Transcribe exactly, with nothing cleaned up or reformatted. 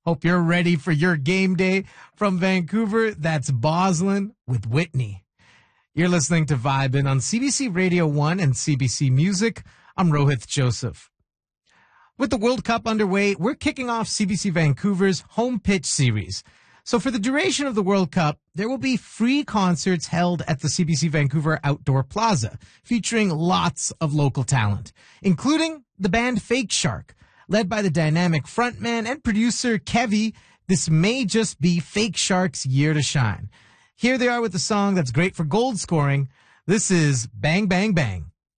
Hope you're ready for your game day. From Vancouver, that's Boslin with Whitney. You're listening to Vibin' on C B C Radio one and C B C Music. I'm Rohith Joseph. With the World Cup underway, we're kicking off C B C Vancouver's Home Pitch series. So for the duration of the World Cup, there will be free concerts held at the C B C Vancouver Outdoor Plaza, featuring lots of local talent, including the band Fake Shark. Led by the dynamic frontman and producer Kevy, this may just be Fake Shark's year to shine. Here they are with a song that's great for gold scoring. This is Bang Bang Bang.